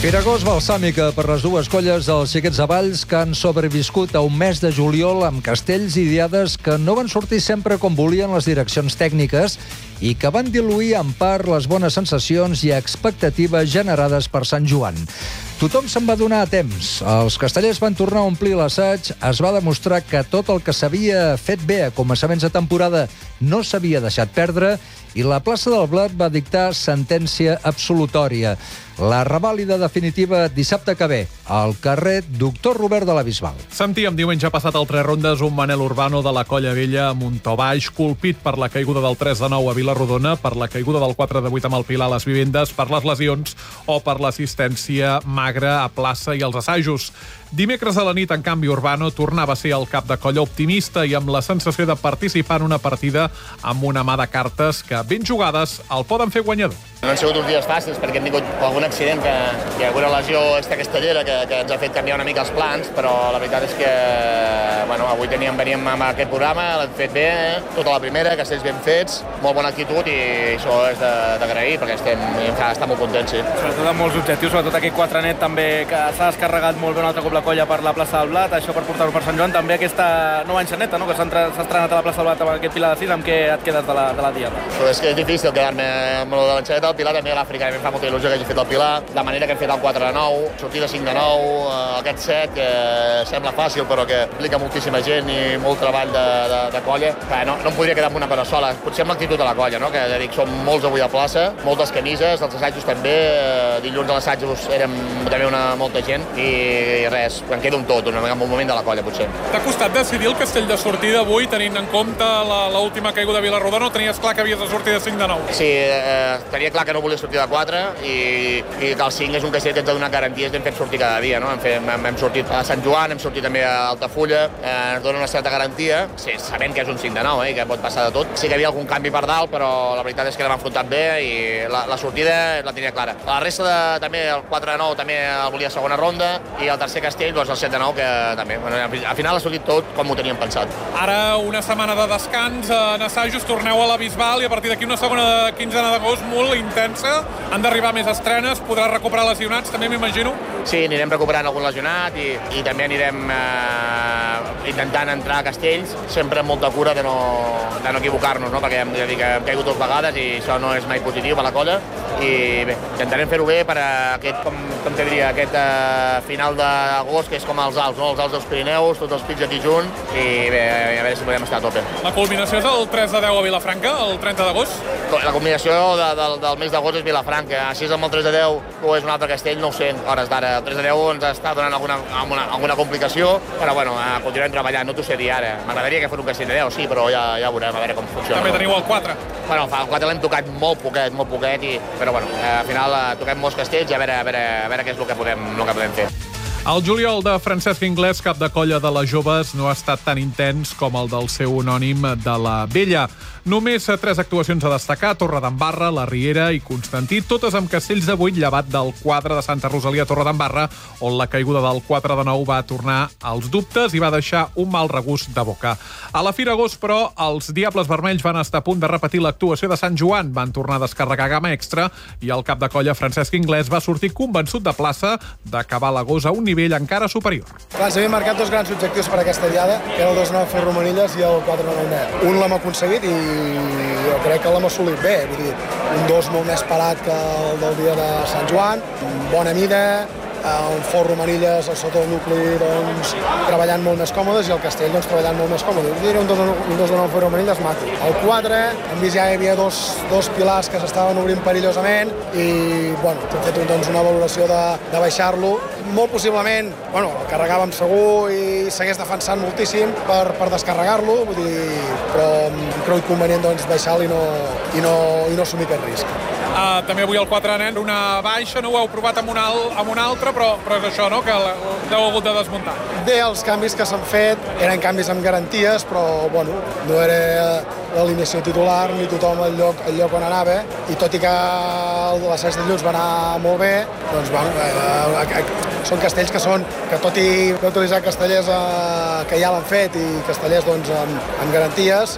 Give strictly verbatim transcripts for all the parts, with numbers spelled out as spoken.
Firagós balsàmica per les dues colles dels Xiquets de Valls que han sobreviscut a un mes de juliol amb castells i diades que no van sortir sempre com volien les direccions tècniques i que van diluir en part les bones sensacions i expectatives generades per Sant Joan. Tothom se'n va donar a temps. Els castellers van tornar a omplir l'assaig. Es va demostrar que tot el que s'havia fet bé a començaments de temporada no s'havia deixat perdre i la plaça del Blat va dictar sentència absolutòria. La revàlida definitiva dissabte que ve al carrer Doctor Robert de la Bisbal. Sentíem diumenge passat al Tres Rondes un Manel Urbano de la Colla Vella a Montobaix, colpit per la caiguda del tres de nou a Vilarrodona, per la caiguda del quatre de vuit amb el Pilar a les Vivendes, per les lesions o per l'assistència magra a plaça i als assajos. Dimecres a la nit, en canvi, Urbano tornava a ser el cap de colla optimista i amb la sensació de participar en una partida amb una mà de cartes que, ben jugades, el poden fer guanyador. No han sigut uns dies fàcils perquè hem tingut algun accident, que hi ha alguna lesió extracastellera que, que ens ha fet canviar una mica els plans, però la veritat és que bueno, avui teníem, veníem amb aquest programa, l'hem fet bé, tota la primera, castells ben fets, molt bona actitud i això és d'agrair perquè estem, estem molt contents, sí. Sobretot amb molts objectius, sobretot aquest quatre net també que s'ha descarregat molt bé un altre cop la colla per la plaça del Blat, això per portar-ho per Sant Joan, també aquesta nova enxaneta, no?, que s'ha estrenat a la plaça del Blat amb aquest Pilar de sis, amb què et quedes de la, de la diada? Però és que és difícil quedar-me amb lo de l'enxaneta del Pilar, també a l'Àfrica em fa molta il·lusió que hagi fet el Pilar, la manera que hem fet el quatre de nou, sortida cinc de nou, aquest set, que sembla fàcil però que implica moltíssima gent i molt treball de, de, de colla, que no, no em podria quedar amb una cosa sola, potser amb l'actitud de la colla, no?, que ja dic, som molts avui a plaça, moltes camises, els assajos també, dilluns a l'assajos érem també una, molta gent i res, em quedo amb tot, un, un moment de la colla potser. T'ha costat decidir el castell de sortida avui, tenint en compte l'última caiguda de Vilarrodona, o tenies clar que havies de sortir de cinc de nou? Sí, eh, tenia clar que no volia sortir de quatre i, i que el cinc és un castell que ens ha donat garanties d'hem fet sortir cada dia, no? Hem, fet, hem, hem sortit a Sant Joan, hem sortit també a Altafulla, eh, ens dona una certa garantia, sí, sabent que és un cinc de nou, eh, que pot passar de tot. Sí que hi havia algun canvi per dalt, però la veritat és que l'hem enfrontat bé i la, la sortida la tenia clara. La resta de, també, el quatre de nou també el volia segona ronda i el tercer castell, doncs el set de nou, que també, bueno, al final ha sortit tot com ho teníem pensat. Ara una setmana de descans, en assajos, torneu a la Bisbal i a partir d'aquí una segona quinzena d'agost molt intensa. Han d'arribar més estrenes, podràs recuperar lesionats, també m'imagino? Sí, anirem recuperant algun lesionat i, i també anirem eh, intentant entrar a castells, sempre amb molta cura de no, de no equivocar-nos, no? Perquè hem, ja dic, hem caigut dues vegades i això no és mai positiu per la colla i bé, intentarem fer-ho bé per a aquest, com, com te diria, aquest eh, final d'agost, que és com els Alps, no? Els Alps dels Pirineus, tots els pics aquí junts i bé, a veure si podem estar a tope. La culminació és el tres de deu a Vilafranca, el trenta d'agost? La culminació de, de, del mes d'agost és Vilafranca, així amb el tres de deu o és un altre castell, no ho sé, a hores d'ara. El tres de deu ens està donant alguna, alguna, alguna complicació, però bueno, eh, continuem treballant, no t'ho sé dir ara. M'agradaria que fos un castell de deu, sí, però ja, ja veurem a veure com funciona. També teniu el quatre? Bueno, el quatre l'hem tocat molt poquet, molt poquet, i, però bueno, eh, al final eh, toquem molts castells i a veure, a veure, a veure què és el que podem, el que podem fer. El juliol de Francesc Inglés, cap de colla de les joves, no ha estat tan intens com el del seu anònim de la Vella. Només tres actuacions a destacar: Torredembarra, la Riera i Constantí, totes amb castells de vuit, llevat del quadre de Santa Rosalia a Torredembarra, on la caiguda del quatre de nou va tornar als dubtes i va deixar un mal regust de boca. A la Fira Agost, però, els Diables Vermells van estar a punt de repetir l'actuació de Sant Joan, van tornar a descarregar gamma extra i el cap de colla Francesc Inglés va sortir convençut de plaça d'acabar l'agost a un nivell encara superior. Clar, s'havien marcat dos grans objectius per aquesta diada, que era el dos nou fer Romanilles i el quatre nou net. Un l'hem aconseguit i jo crec que l'hem assolit bé, vull dir, un dos molt més parat que el del dia de Sant Joan, bona mida, un Fort Romanilles sota el nucli doncs, treballant molt més còmodes i el Castell doncs, treballant molt més còmodes. Era un dos de nou Fort Romanilles maco. El quatre, hem vist ja hi havia dos, dos pilars que s'estaven obrint perillosament i bueno, hem fet doncs, una valoració de, de baixar-lo. Molt possiblement, bueno, el carregàvem segur i s'hagués defensat moltíssim per, per descarregar-lo, vull dir, però crec convenient doncs, baixar-lo i no, i no, i no assumir aquest risc. Uh, també avui el quatre nen, una baixa, no ho heu provat amb un, al, amb un altre, però, però és això, no?, que l'heu hagut de desmuntar. Bé, els canvis que s'han fet eren canvis amb garanties, però bueno, no era l'alineació titular ni tothom al lloc, al lloc on anava, i tot i que l'assaig de dilluns va anar molt bé, doncs bueno, eh, eh, són castells que són, que tot i utilitzar castellers eh, que ja l'han fet i castellers doncs, amb, amb garanties,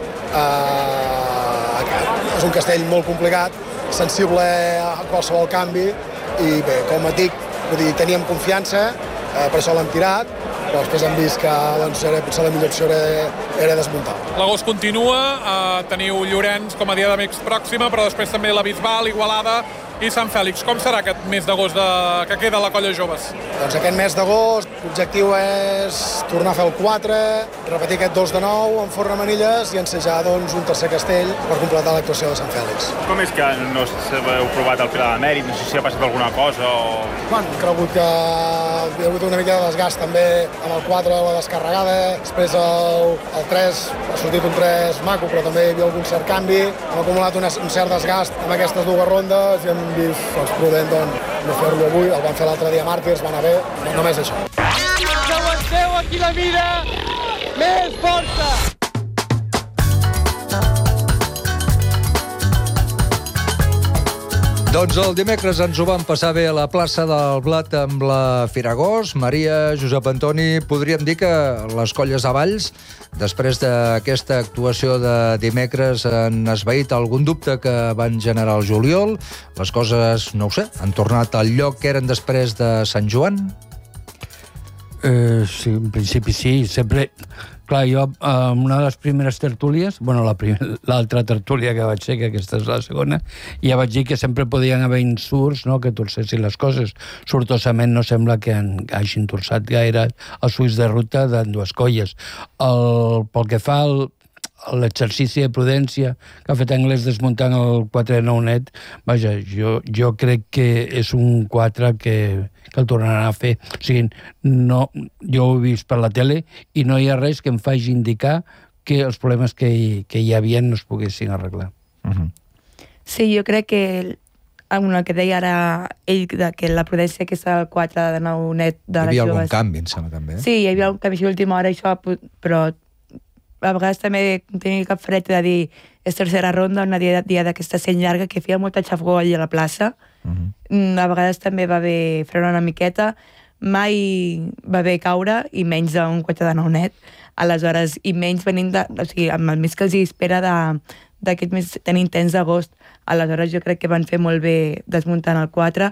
eh, és un castell molt complicat, sensible a qualsevol canvi i bé, com et dic, vull dir, teníem confiança, eh, per això l'hem tirat, però després hem vist que doncs, era, potser la millor opció era, era desmuntar. L'agost continua, eh, teniu Llorenç com a dia d'amics pròxima, però després també la Bisbal, Igualada i Sant Fèlix. Com serà aquest mes d'agost de... que queda a la colla joves? Doncs aquest mes d'agost l'objectiu és tornar a fer el quatre, repetir aquest dos de nou en Fornamanilles i ensejar doncs, un tercer castell per completar l'actuació de Sant Fèlix. Com és que no heu provat el Pilar de Mèrit? No sé si ha passat alguna cosa o... Bueno, he cregut que hi ha hagut una mica de desgast també amb el quatre, la descarregada, després el, el tres ha sortit un tres maco, però també hi havia algun cert canvi. Hem acumulat una, un cert desgast amb aquestes dues rondes i hem vist doncs, prudent doncs, no fer-lo avui. El van fer l'altre dia màrtirs, va anar bé, no, només això. Que aguanteu aquí la vida, més força! Doncs el dimecres ens ho vam passar bé a la plaça del Blat amb la Firagós. Maria, Josep Antoni, podríem dir que les colles a Valls, després d'aquesta actuació de dimecres, han esvaït algun dubte que van generar el juliol. Les coses, no ho sé, han tornat al lloc que eren després de Sant Joan? Eh, sí, en principi sí. Sempre... Clar, jo, en una de les primeres tertúlies, bueno, l'altra tertúlia que vaig fer, que aquesta és la segona, ja vaig dir que sempre podien haver insurts, no?, que torcessin les coses. Sortosament no sembla que han, hagin torçat gaire els ulls de ruta de dues colles. El, pel que fa al l'exercici de prudència que ha fet Anglès desmuntant el quatre de nou net, vaja, jo, jo crec que és un quatre que, que el tornaran a fer. O sigui, no, jo ho he vist per la tele i no hi ha res que em faci indicar que els problemes que hi, que hi havia no es poguessin arreglar. Uh-huh. Sí, jo crec que amb el que deia ara ell, de que la prudència que és el quatre de nou net de les joves... Hi havia algun canvi, em sembla, també. Sí, hi havia un canvi a l'última hora, això, però a vegades també tenia cap fred de dir és tercera ronda, una dia, dia d'aquesta sent llarga que feia molta xafgó allà a la plaça. Uh-huh. A vegades també va bé frenar una miqueta, mai va bé caure i menys d'un quatre de nou net. Aleshores, i menys venint de, o sigui, amb el mes que els hi espera d'aquest mes tan intens d'agost. Aleshores jo crec que van fer molt bé desmuntant el quatre.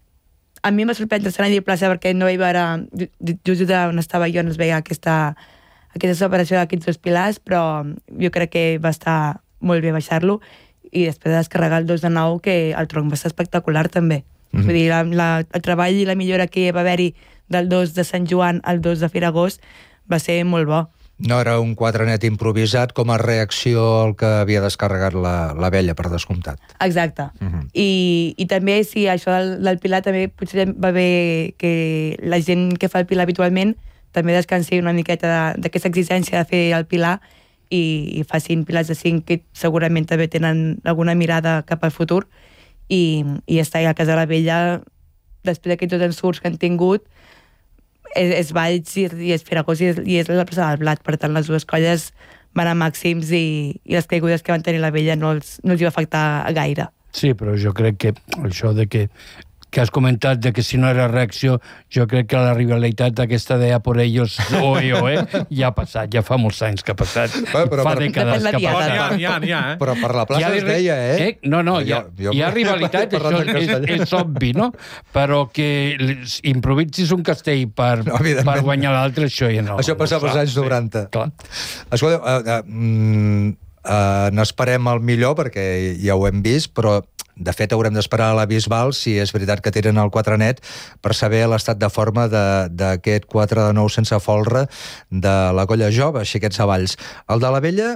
A mi m'ha sorprès estar allà a plaça perquè no hi va veure, just on estava jo no es veia aquesta aquesta separació d'aquests dos pilars, però jo crec que va estar molt bé baixar-lo i després de descarregar el dos de nou, que el tronc va estar espectacular també. Mm-hmm. Vull dir, la, la, el treball i la millora que va haver-hi del dos de Sant Joan al dos de Firagós va ser molt bo. No era un quatre net improvisat com a reacció al que havia descarregat la, la vella, per descomptat. Exacte. Mm-hmm. I, i també, sí, això del, del pilar també potser va bé que la gent que fa el pilar habitualment també descansi una miqueta d'aquesta exigència de fer el pilar i, i facin pilars de cinc que segurament també tenen alguna mirada cap al futur i, i estar a casa de la vella després d'aquests dos ensurts que han tingut és, és Valls i, i és Firagós i és, i és la plaça del Blat, per tant les dues colles van a màxims i, i les caigudes que van tenir la vella no els, no els hi va afectar gaire. Sí, però jo crec que això de que que has comentat de que si no era reacció, jo crec que la rivalitat aquesta de a por ellos oe oe ja ha passat, ja fa molts anys que ha passat. Però, però fa per... dècades que ha passat. N'hi ha, n'hi ha, n'hi ha, eh? Però per la plaça es deia, eh? eh? No, no, hi ha, jo, jo... hi ha rivalitat, això és, és obvi, no? Però que improvisis un castell per, no, per guanyar l'altre, això ja no. Això passava als anys noranta. Clar. Escolta, uh, uh, mm, uh, n'esperem el millor, perquè ja ho hem vist, però de fet, haurem d'esperar a la Bisbal, si és veritat que tenen el quatre net, per saber l'estat de forma d'aquest quatre de nou sense folre de la colla jove, Xiquets a Valls. El de la vella,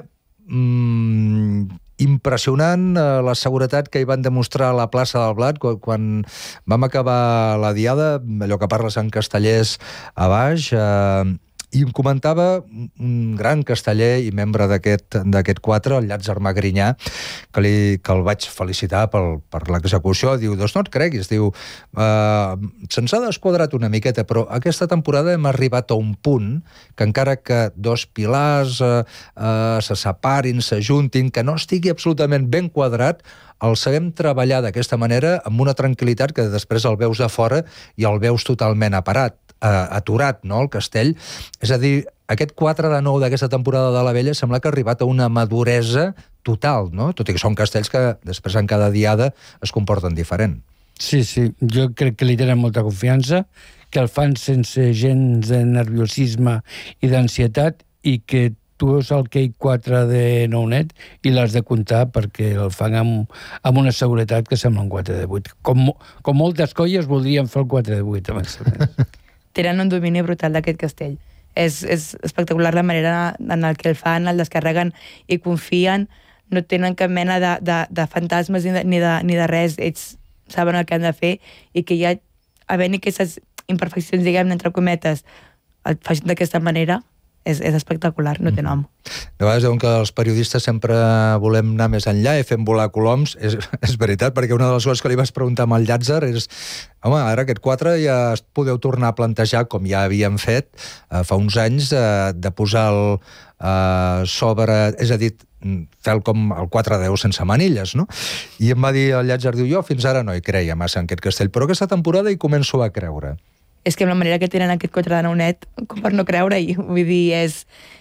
mmm, impressionant eh, la seguretat que hi van demostrar a la plaça del Blat quan, quan vam acabar la diada, allò que parles en castellers a baix, eh, i em comentava un gran casteller i membre d'aquest quatre, el Llàtzer Magrinyà, que, li, que el vaig felicitar pel, per l'execució. Diu, doncs no et creguis, diu, uh, se'ns ha desquadrat una miqueta, però aquesta temporada hem arribat a un punt que encara que dos pilars uh, uh, se separin, s'ajuntin, que no estigui absolutament ben quadrat, el sabem treballar d'aquesta manera amb una tranquil·litat que després el veus de fora i el veus totalment aparat. Uh, aturat, no?, el castell. És a dir, aquest quatre de nou d'aquesta temporada de la vella sembla que ha arribat a una maduresa total, no? Tot i que són castells que després en cada diada es comporten diferent. Sí, sí, jo crec que li tenen molta confiança, que el fan sense gens de nerviosisme i d'ansietat i que tu veus el K quatre de nou net i l'has de comptar perquè el fan amb, amb una seguretat que sembla un quatre de vuit. Com, com moltes colles voldrien fer el quatre de vuit, a més a més. Tenen un domini brutal d'aquest castell. És, és espectacular la manera en la que el fan, el descarreguen i confien, no tenen cap mena de, de, de fantasmes ni de, ni, de, ni de res, ells saben el que han de fer i que ja, havent-hi aquestes imperfeccions, diguem-ne, entre cometes, el facin d'aquesta manera, és, és espectacular, no té nom. De vegades diuen que els periodistes sempre volem anar més enllà i fem volar coloms. És, és veritat, perquè una de les coses que li vas preguntar amb el Llàtzer és home, ara aquest quatre ja es podeu tornar a plantejar, com ja havíem fet eh, fa uns anys, eh, de posar el eh, sobre... És a dir, fer com el quatre deu sense manilles, no? I em va dir el Llàtzer, diu, jo fins ara no hi creia massa en aquest castell, però aquesta temporada hi començo a creure. És que amb la manera que tenen aquest quatre de nou net, com per no creure-hi, vull dir, és...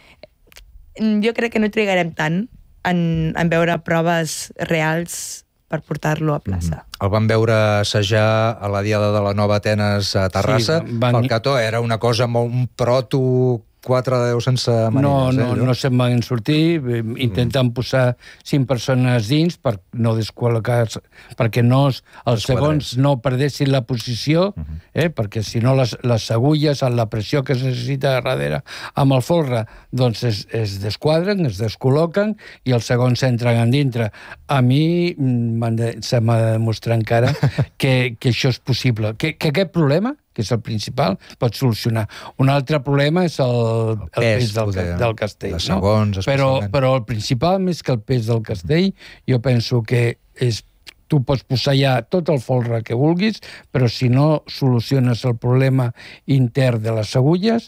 Jo crec que no trigarem tant en, en veure proves reals per portar-lo a plaça. Mm-hmm. El van veure assajar a la Diada de la Nova Atenes a Terrassa. Sí, van... Pel Cató era una cosa molt... un proto... quatre deu sense manilles. No, no, eh, no se'n van sortir, intenten posar cinc persones dins per no descol·locar, perquè no, els segons no perdessin la posició, eh, perquè si no les, les agulles, amb la pressió que es necessita darrere amb el folre, doncs es, es desquadren, es descol·loquen i els segons entren en dintre. A mi de, se m'ha de demostrar encara que, que això és possible. Que, que aquest problema, que és el principal, pot solucionar. Un altre problema és el, el, el pes, pes del, del castell. De segons, no? però, però el principal, més que el pes del castell, jo penso que és, tu pots posar ja tot el folre que vulguis, però si no soluciones el problema intern de les agulles,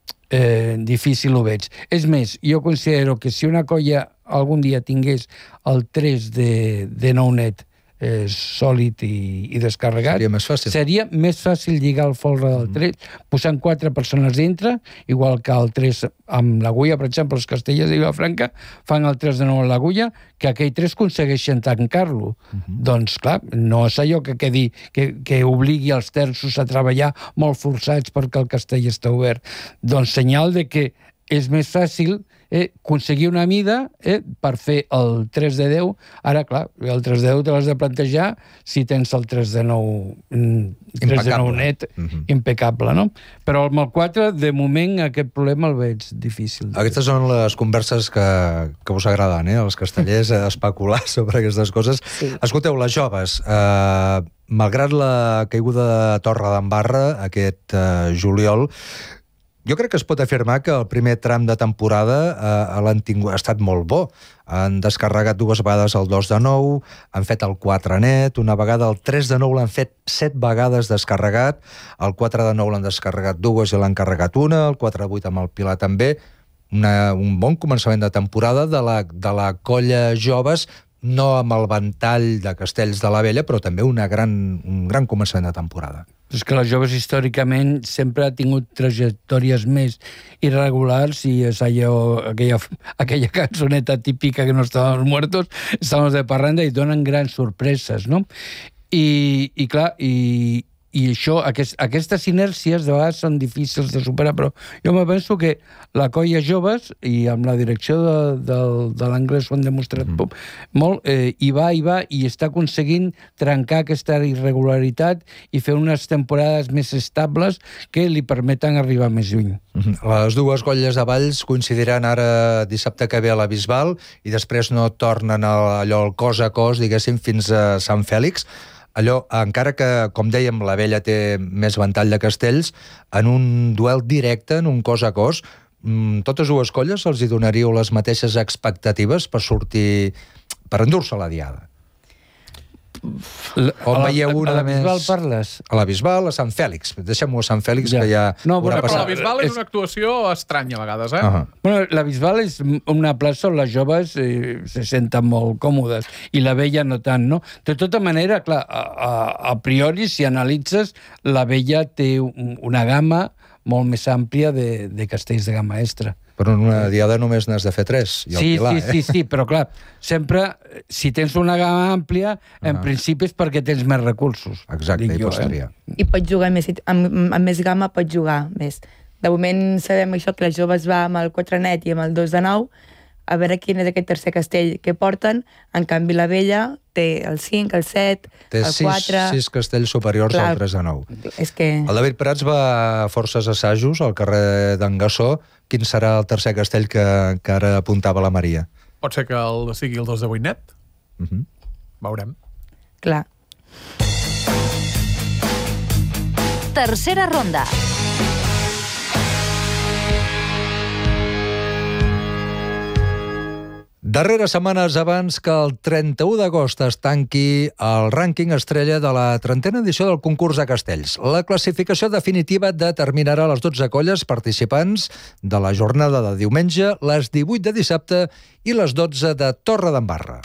eh, difícil ho veig. És més, jo considero que si una colla algun dia tingués el tres de, de nou net Eh, sòlid i, i descarregat, seria més fàcil. Seria més fàcil lligar el folre del tres, mm. posant quatre persones dintre, igual que el tres amb l'agulla, per exemple, els Castellers de Vilafranca fan el tres de nou amb l'agulla, que aquell tres aconsegueixen tancar-lo. Mm-hmm. Doncs, clar, no és allò que quedi, que, que obligui els terços a treballar molt forçats perquè el castell està obert. Doncs senyal de que és més fàcil eh, aconseguir una mida eh, per fer el tres de deu. Ara, clar, el tres de deu te l'has de plantejar si tens el tres de nou, tres de nou net, mm-hmm. impecable, no? Però amb el quatre, de moment, aquest problema el veig difícil. Aquestes són les converses que, que us agraden, eh? Els castellers, especular sobre aquestes coses. Sí. Escolteu, les joves, eh, malgrat la caiguda de Torre d'Embarra aquest eh, juliol, jo crec que es pot afirmar que el primer tram de temporada eh, l'han tingut, ha estat molt bo. Han descarregat dues vegades el dos de nou, han fet el quatre net, una vegada el tres de nou l'han fet set vegades descarregat, el quatre de nou l'han descarregat dues i l'han carregat una, el quatre de vuit amb el Pilar també. Una, un bon començament de temporada de la, de la colla joves, no amb el ventall de Castells de la Vella, però també una gran, un gran començament de temporada. És que les joves històricament sempre ha tingut trajectòries més irregulars i és allò, aquella, aquella cançoneta típica que no estàvem muertos, estàvem de parranda i donen grans sorpreses, no? I, i clar, i, i això, aquest, aquestes inèrcies de vegades són difícils de superar, però jo me penso que la colla joves, i amb la direcció de, de, de l'anglès ho han demostrat mm. molt, eh, hi va, hi va, i està aconseguint trencar aquesta irregularitat i fer unes temporades més estables que li permeten arribar més lluny. Mm-hmm. Les dues colles de Valls coincidiran ara dissabte que ve a la Bisbal i després no tornen a allò el cos a cos, diguéssim, fins a Sant Fèlix. Allò, encara que, com dèiem, la Vella té més ventall de castells, en un duel directe, en un cos a cos, totes dues colles els hi donaríeu les mateixes expectatives per sortir, per endur-se la Diada. O veieu una a la Bisbal més... parles? A la Bisbal, a Sant Fèlix. Deixem-ho a Sant Fèlix, ja. Que ja... No, però, però la Bisbal és una actuació estranya a vegades, eh? Uh-huh. Bueno, la Bisbal és una plaça on les joves eh, se senten molt còmodes i la Vella no tant, no? De tota manera, clar, a, a, a priori, si analitzes, la Vella té un, una gamma molt més àmplia de, de castells de gamma extra. Però en una diada només n'has de fer tres. I el Sí, Pilar, sí, eh? sí, sí, però clar, sempre, si tens una gamma àmplia, en Ah. principi és perquè tens més recursos. Exacte, dic i jo, pots triar. I pots jugar més, amb, amb més gamma pots jugar més. De moment sabem això, que les joves va amb el quatre net i amb el dos de nou, a veure quin és aquest tercer castell que porten. En canvi, la vella té el cinc, el set, Té el sis, quatre... sis castells superiors Clar. al tres de nou. És que... El David Prats va a forces assajos al carrer d'en Gassó. Quin serà el tercer castell que, que ara apuntava la Maria? Pot ser que el, sigui el dos de vuit net? Uh -huh. Veurem. Clar. Tercera ronda. Darreres setmanes abans que el trenta-u d'agost es tanqui el rànquing estrella de la trentena edició del concurs de castells. La classificació definitiva determinarà les dotze colles participants de la jornada de diumenge, les divuit de dissabte i les dotze de Torredembarra.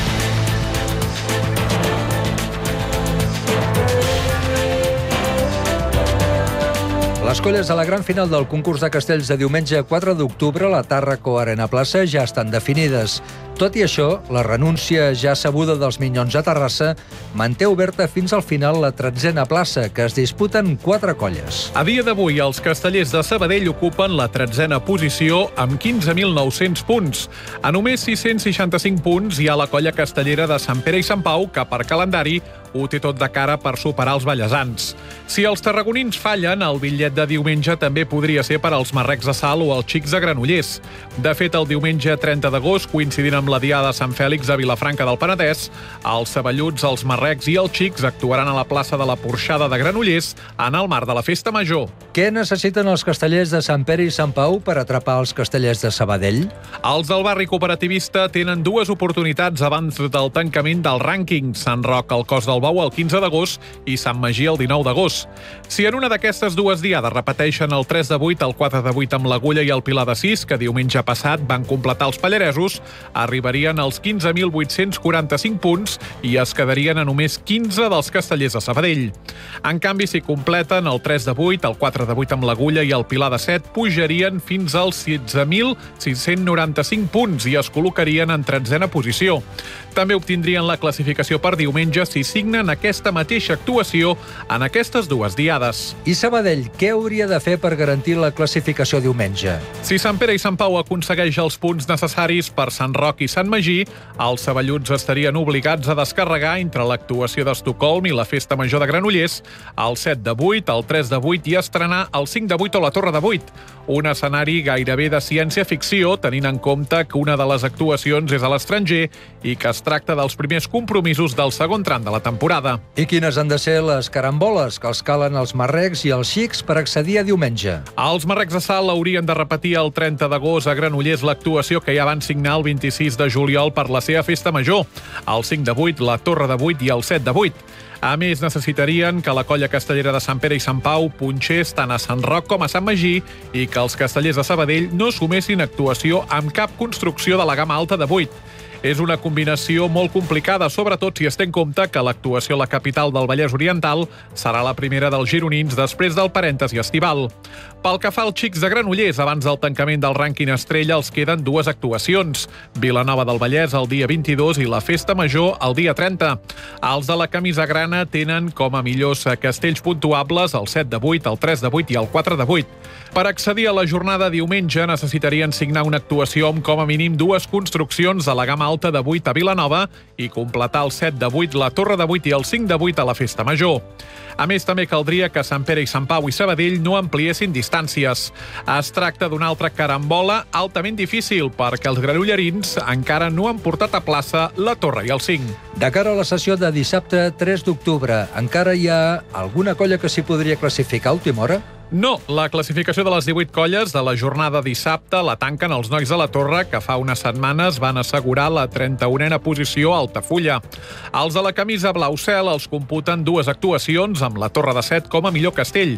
Les colles de la gran final del concurs de castells de diumenge quatre d'octubre a la Tàrraco Arena Plaça ja estan definides. Tot i això, la renúncia ja sabuda dels Minyons a Terrassa manté oberta fins al final la tretzena plaça, que es disputen quatre colles. A dia d'avui, els castellers de Sabadell ocupen la tretzena posició amb quinze mil nou-cents punts. A només sis-cents seixanta-cinc punts hi ha la colla castellera de Sant Pere i Sant Pau, que per calendari ho té tot de cara per superar els ballesans. Si els tarragonins fallen, el bitllet de diumenge també podria ser per als marrecs de Sal o els xics de Granollers. De fet, el diumenge trenta d'agost, coincidint amb la Diada de Sant Fèlix a Vilafranca del Penedès, els saballuts, els marrecs i els xics actuaran a la plaça de la Porxada de Granollers en el marc de la Festa Major. Què necessiten els castellers de Sant Pere i Sant Pau per atrapar els castellers de Sabadell? Els del barri cooperativista tenen dues oportunitats abans del tancament del rànquing. Sant Roc al Cos del Bou el quinze d'agost i Sant Magí el dinou d'agost. Si en una d'aquestes dues diades repeteixen el tres de vuit, el quatre de vuit amb l'Agulla i el Pilar de sis, que diumenge passat van completar els pallaresos, arribarien als quinze mil vuit-cents quaranta-cinc punts i es quedarien a només quinze dels castellers de Sabadell. En canvi, si completen el tres de vuit, el quatre de vuit amb l'Agulla i el Pilar de set, pujarien fins als setze mil sis-cents noranta-cinc punts i es col·locarien en tretzena posició. També obtindrien la classificació per diumenge si signen aquesta mateixa actuació en aquestes dues diades. I Sabadell, què hauria de fer per garantir la classificació diumenge? Si Sant Pere i Sant Pau aconsegueix els punts necessaris per Sant Roc i Sant Magí, els saballuts estarien obligats a descarregar entre l'actuació d'Estocolm i la Festa Major de Granollers el set de vuit, el tres de vuit i estrenar el cinc de vuit o la Torre de vuit. Un escenari gairebé de ciència-ficció, tenint en compte que una de les actuacions és a l'estranger i que es tracta dels primers compromisos del segon tram de la temporada. I quines han de ser les caramboles que els calen els marrecs i els xics per accedir a diumenge? Els marrecs de Sal haurien de repetir el trenta d'agost a Granollers l'actuació que ja van signar el vint-i-sis de juliol per la seva Festa Major, el cinc de vuit, la Torre de vuit i el set de vuit. A més, necessitarien que la colla castellera de Sant Pere i Sant Pau punxés tant a Sant Roc com a Sant Magí i que els castellers de Sabadell no sumessin actuació amb cap construcció de la gamma alta de vuit. És una combinació molt complicada, sobretot si es té en compte que l'actuació a la capital del Vallès Oriental serà la primera dels gironins després del parèntesi estival. Pel que fa als xics de Granollers, abans del tancament del rànquing estrella els queden dues actuacions. Vilanova del Vallès el dia vint-i-dos i la Festa Major el dia trenta. Els de la camisa grana tenen com a millors castells puntuables el set de vuit, el tres de vuit i el quatre de vuit. Per accedir a la jornada diumenge necessitarien signar una actuació amb com a mínim dues construccions de la gamma alta de vuit a Vilanova i completar el set de vuit, la Torre de vuit i el cinc de vuit a la Festa Major. A més, també caldria que Sant Pere i Sant Pau i Sabadell no ampliessin distàncies. Es tracta d'una altra carambola altament difícil perquè els granollerins encara no han portat a plaça la Torre i el cinc. De cara a la sessió de dissabte tres d'octubre, encara hi ha alguna colla que s'hi podria classificar a última hora? No, la classificació de les divuit colles de la jornada dissabte la tanquen els nois de la Torre, que fa unes setmanes van assegurar la trenta-unena posició a Altafulla. Els de la camisa blau cel els computen dues actuacions amb la Torre de set com a millor castell.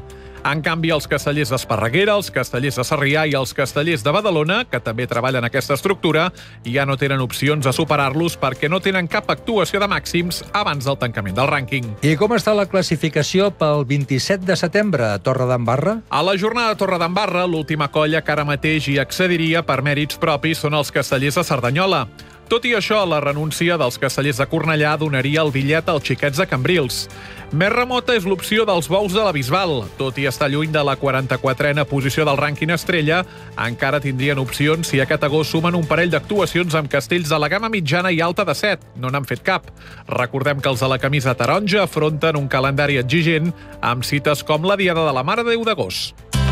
En canvi, els castellers d'Esparreguera, els castellers de Sarrià i els castellers de Badalona, que també treballen aquesta estructura, ja no tenen opcions a superar-los perquè no tenen cap actuació de màxims abans del tancament del rànquing. I com està la classificació pel vint-i-set de setembre a Torredembarra? A la jornada de Torredembarra, l'última colla que ara mateix hi accediria per mèrits propis són els castellers de Cerdanyola. Tot i això, la renúncia dels castellers de Cornellà donaria el bitllet als xiquets de Cambrils. Més remota és l'opció dels bous de la Bisbal. Tot i estar lluny de la quaranta-quatrena posició del rànquing estrella, encara tindrien opcions si aquest agost sumen un parell d'actuacions amb castells de la gamma mitjana i alta de set. No n'han fet cap. Recordem que els de la camisa taronja afronten un calendari exigent amb cites com la Diada de la Mare de Déu d'agost.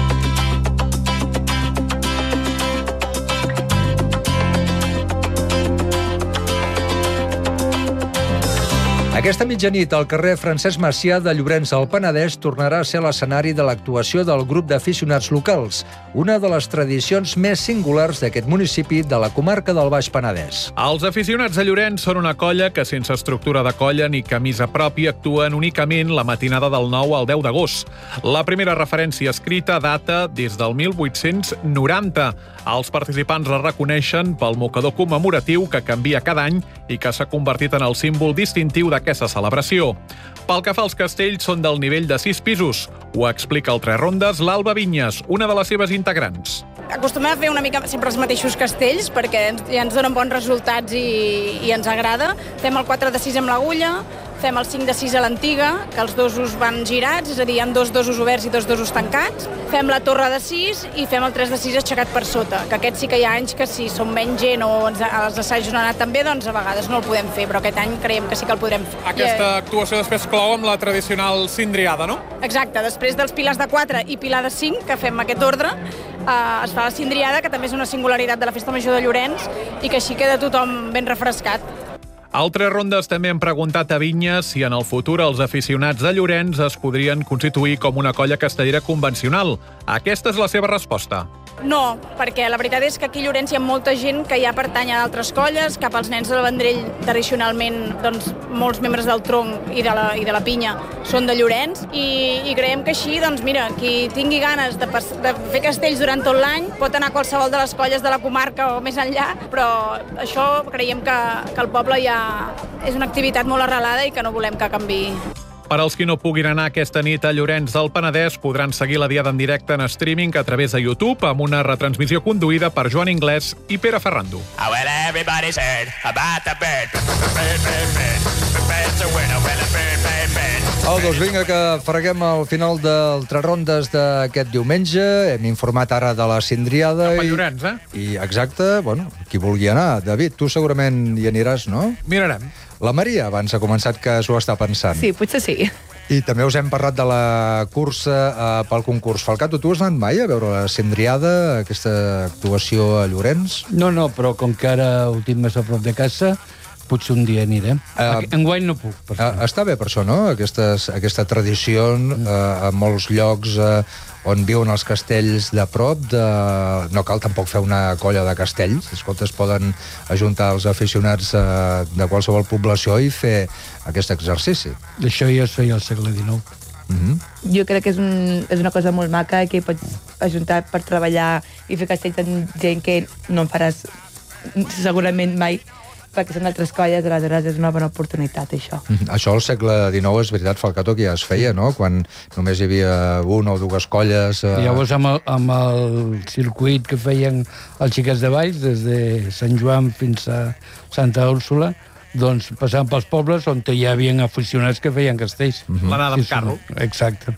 Aquesta mitjanit, al carrer Francesc Macià de Llorenç al Penedès tornarà a ser l'escenari de l'actuació del grup d'aficionats locals, una de les tradicions més singulars d'aquest municipi de la comarca del Baix Penedès. Els aficionats de Llorenç són una colla que, sense estructura de colla ni camisa pròpia, actuen únicament la matinada del nou al deu d'agost. La primera referència escrita data des del mil vuit-cents noranta. Els participants es reconeixen pel mocador commemoratiu que canvia cada any i que s'ha convertit en el símbol distintiu d'aquesta celebració. Pel que fa als castells, són del nivell de sis pisos. Ho explica al Tres Rondes l'Alba Vinyes, una de les seves integrants. Acostumem a fer una mica sempre els mateixos castells perquè ens, ja ens donen bons resultats i, i ens agrada. Fem el quatre de sis amb l'agulla, fem el cinc de sis a l'antiga, que els dosos van girats, és a dir, hi ha dos dosos oberts i dos dosos tancats. Fem la torre de sis i fem el tres de sis aixecat per sota, que aquest sí que hi ha anys que si som menys gent o ens, els assajos no han anat tan bé, doncs a vegades no el podem fer, però aquest any creiem que sí que el podrem fer. Aquesta actuació després clou amb la tradicional cindriada, no? Exacte, després dels pilars de quatre i pilar de cinc, que fem aquest ordre, eh, es fa la cindriada, que també és una singularitat de la Festa Major de Llorenç i que així queda tothom ben refrescat. Altres rondes també han preguntat a Vinyes si en el futur els aficionats de Llorenç es podrien constituir com una colla castellera convencional. Aquesta és la seva resposta. No, perquè la veritat és que aquí a Llorenç hi ha molta gent que ja pertany a altres colles, cap als nens del Vendrell tradicionalment doncs, molts membres del tronc i de la, i de la pinya són de Llorenç i, i creiem que així, doncs mira, qui tingui ganes de, de fer castells durant tot l'any pot anar a qualsevol de les colles de la comarca o més enllà, però això creiem que, que el poble ja és una activitat molt arrelada i que no volem que canviï. Per als qui no puguin anar aquesta nit a Llorenç del Penedès, podran seguir la diada en directe en streaming a través de YouTube amb una retransmissió conduïda per Joan Inglés i Pere Ferrando. Oh, well, everybody's heard about the bird. Bird, bird, bird. The bird's a winner when the bird, bird, bird. Oh, doncs vinga, que freguem al final del Tres Rondes d'aquest diumenge. Hem informat ara de la cindriada. Cap a Llorenç, eh? I, exacte, bueno, qui vulgui anar. David, tu segurament hi aniràs, no? Mirarem. La Maria abans ha començat que s'ho està pensant. Sí, potser sí. I també us hem parlat de la cursa eh, pel concurs Falcato. Tu has anat mai a veure la cindriada, aquesta actuació a Llorenç? No, no, però com que ara ho tinc més a prop de casa, potser un dia anirem. Uh, Enguany no puc. Per uh, està bé per això, no? Aquestes, aquesta tradició uh, a molts llocs uh, on viuen els castells de prop. De... No cal tampoc fer una colla de castells. Escolta, es poden ajuntar els aficionats uh, de qualsevol població i fer aquest exercici. Això ja es feia al segle dinou. Mm-hmm. Jo crec que és, un, és una cosa molt maca que pots ajuntar per treballar i fer castells amb gent que no en faràs segurament mai, perquè són altres colles, aleshores és una bona oportunitat, això. Mm-hmm. Això al segle dinou, és veritat, Falcato, que ja es feia, no? Quan només hi havia una o dues colles... Eh... I llavors amb el, amb el circuit que feien els xiquets de Valls, des de Sant Joan fins a Santa Úrsula, doncs passant pels pobles on hi havia aficionats que feien castells. Mm-hmm. L'anada amb carro. Exacte.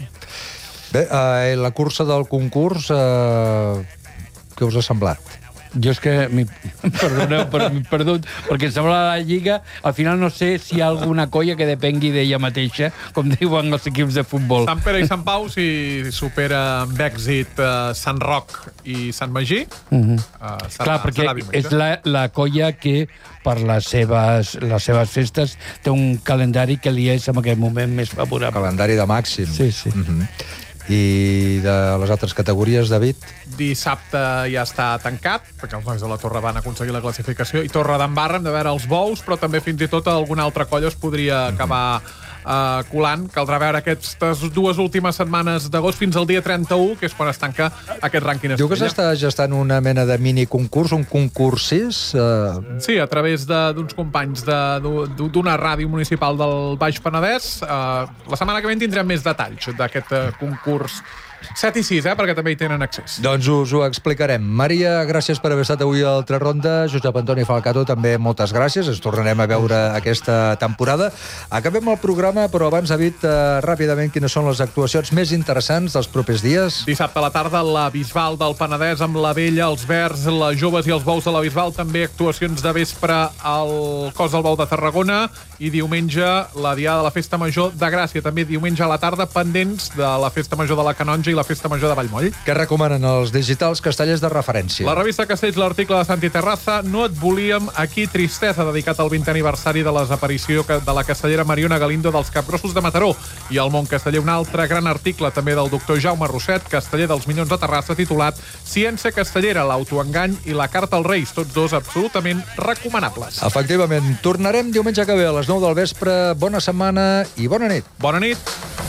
Bé, eh, la cursa del concurs, eh, què us ha semblat? Jo és que, perdoneu, per, perdut, perquè em sembla la Lliga, al final no sé si hi ha alguna colla que depengui d'ella mateixa, com diuen els equips de futbol. Sant Pere i Sant Pau, si supera amb èxit uh, Sant Roc i Sant Magí, mm-hmm. uh, serà, clar, perquè serà és la, la colla que per les seves, les seves festes té un calendari que li és en aquell moment més favorable. Calendari de màxim. Sí, sí. Mm-hmm. I de les altres categories, David? Dissabte ja està tancat, perquè els nois de la Torre van aconseguir la classificació, i Torredembarra hem de veure els bous, però també fins i tot alguna altra colla es podria acabar uh, colant. Caldrà veure aquestes dues últimes setmanes d'agost fins al dia trenta-u, que és quan es tanca aquest rànquing estrella. Diu que s'està gestant una mena de mini-concurs, un concursís? Uh... Sí, a través d'uns companys d'una ràdio municipal del Baix Penedès. Uh, la setmana que ve tindrem més detalls d'aquest uh, concurs set i sis, eh, perquè també hi tenen accés. Doncs us ho explicarem. Maria, gràcies per haver estat avui a Altra Ronda. Josep Antoni Falcato, també moltes gràcies. Ens tornarem a veure aquesta temporada. Acabem el programa, però abans ha dit uh, ràpidament quines són les actuacions més interessants dels propers dies. Dissabte a la tarda, la Bisbal del Penedès amb la Vella, els Verds, les Joves i els Bous de la Bisbal. També actuacions de vespre al Cos del Bou de Tarragona. I diumenge, la Diada de la Festa Major de Gràcia. També diumenge a la tarda, pendents de la Festa Major de la Canonja i la Festa Major de Vallmoll. Què recomanen els digitals castellers de referència? La revista Castells, l'article de Santi Terraza, No et volíem, aquí tristesa, dedicat al vintè aniversari de la desaparició de la castellera Mariona Galindo dels Capgrossos de Mataró. I al Món Casteller, un altre gran article també del doctor Jaume Rosset, casteller dels Minyons de Terrassa, titulat Ciència castellera, l'autoengany i la carta als Reis, tots dos absolutament recomanables. Efectivament, tornarem diumenge que ve a les nou del vespre. Bona setmana i bona nit. Bona nit.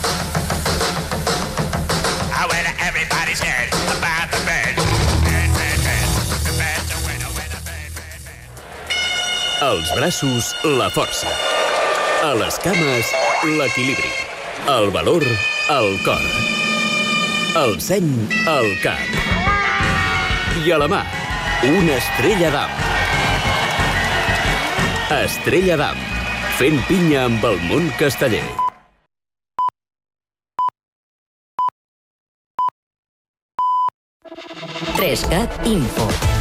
Als braços, la força. A les cames, l'equilibri. El valor, el cor. El seny, el cap. I a la mà, una estrella d'am. Estrella d'am, fent pinya amb el món casteller. tres cat Info.